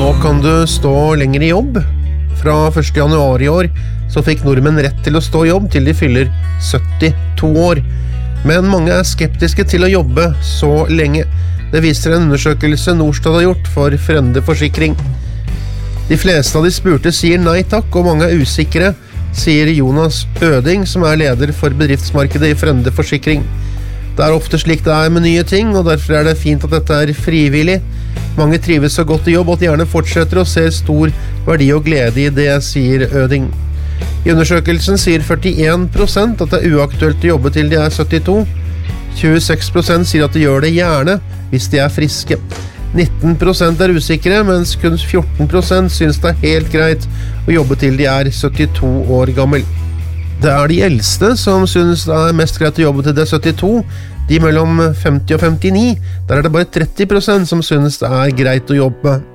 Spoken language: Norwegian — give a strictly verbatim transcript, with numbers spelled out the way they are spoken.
Nå kan du stå lenger i jobb. Fra første januar i år så fikk nordmenn rett til å stå i jobb til de fyller syttito år. Men mange er skeptiske til å jobbe så lenge. Det viser en undersøkelse Norstat har gjort for Frende Forsikring. De fleste av de spurte sier nei takk, og mange er usikre, sier Jonas Øding, som er leder for bedriftsmarkedet i Frende Forsikring. Det er ofte slik det er med nye ting, og derfor er det fint at dette er frivillig. Mange trives så godt i jobb at de gjerne fortsetter og ser stor verdi og glede i det, sier Øding. I undersøkelsen sier førtien prosent at det er uaktuelt å jobbe til de er syttito. tjueseks prosent sier at de gjør det gjerne hvis de er friske. nitten prosent er usikre, mens kun fjorten prosent synes det er helt greit å jobbe til de er syttito år gammel. Det er de eldste som synes det er mest greit å jobbe til de er syttito. De mellom femti og femtini, der er det bare tretti prosent som synes det er greit å jobbe.